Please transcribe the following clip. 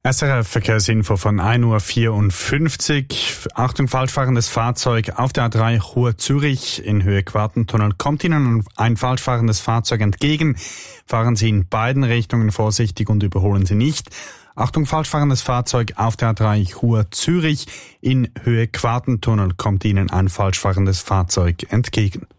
SRF Verkehrsinfo von 1:54 Uhr. Achtung, falschfahrendes Fahrzeug auf der A3 Chur-Zürich in Höhe Quartentunnel. Kommt Ihnen ein falschfahrendes Fahrzeug entgegen, fahren Sie in beiden Richtungen vorsichtig und überholen Sie nicht. Achtung, falschfahrendes Fahrzeug auf der A3 Chur-Zürich in Höhe Quartentunnel. Kommt Ihnen ein falschfahrendes Fahrzeug entgegen.